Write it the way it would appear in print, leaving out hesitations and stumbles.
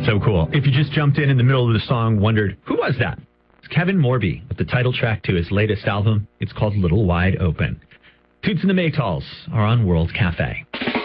So cool. If you just jumped in the middle of the song, wondered, who was that? It's Kevin Morby with the title track to his latest album. It's called Little Wide Open. Toots and the Maytals are on World Cafe.